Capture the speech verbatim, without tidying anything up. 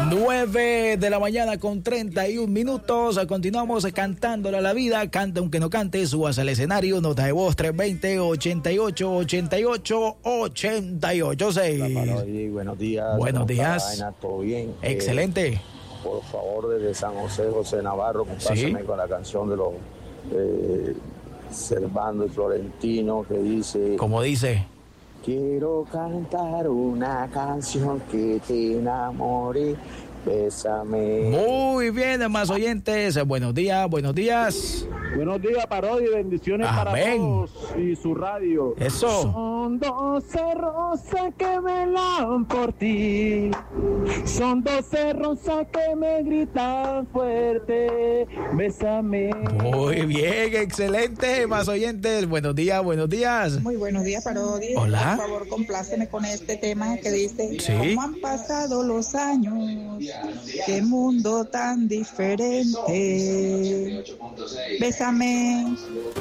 nueve de la mañana con treinta y un minutos. Continuamos cantándole a la vida. Canta aunque no cante, subas al escenario. Nota de voz tres dos cero, ochenta y ocho, ochenta y ocho, ochenta y ocho seis. Buenos días. Buenos días. Vaina, ¿todo bien? Excelente. Eh, por favor, desde San José, José Navarro, compásame ¿Sí? con la canción de los eh, Servando y Florentino, que dice... ¿Cómo dice? Quiero cantar una canción que te enamore, bésame. Muy bien, más oyentes. Buenos días, buenos días. Buenos días, Parodi, bendiciones Amén. para todos y su radio. Eso. Son doce rosas que velan por ti. Son doce rosas que me gritan fuerte. Bésame. Muy bien, excelente, más oyentes. Buenos días, buenos días. Muy buenos días, Parodi. Hola. Por favor, compláceme con este tema que dice: Sí. ¿Cómo han pasado los años? Qué mundo tan diferente. Bésame.